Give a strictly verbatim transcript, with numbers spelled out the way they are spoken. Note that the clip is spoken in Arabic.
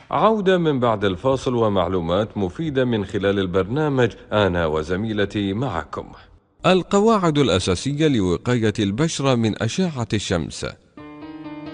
عودة من بعد الفاصل ومعلومات مفيدة من خلال البرنامج أنا وزميلتي معكم. القواعد الأساسية لوقاية البشرة من أشعة الشمس.